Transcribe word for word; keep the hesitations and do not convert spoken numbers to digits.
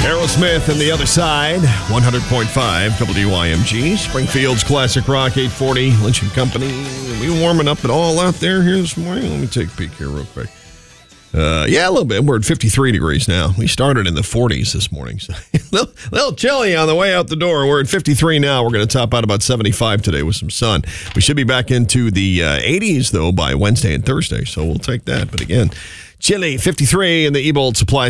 Aerosmith and the Other Side, one hundred point five W I M G, Springfield's Classic Rock eight forty, Lynch and Company. Are we warming up at all out there here this morning? Let me take a peek here real quick. Uh, yeah, a little bit. We're at fifty-three degrees now. We started in the forties this morning. So a little, little chilly on the way out the door. We're at fifty-three now. We're going to top out about seventy-five today with some sun. We should be back into the uh, eighties, though, by Wednesday and Thursday. So we'll take that. But again, chilly, fifty-three in the Ebold Supply